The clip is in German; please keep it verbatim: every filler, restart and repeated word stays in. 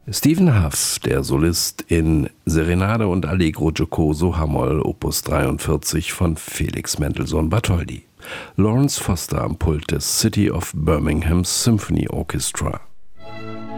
Stephen Hough, der Solist in Serenade und Allegro giocoso H-Moll Opus dreiundvierzig von Felix Mendelssohn Bartholdy. Lawrence Foster am Pult des City of Birmingham Symphony Orchestra.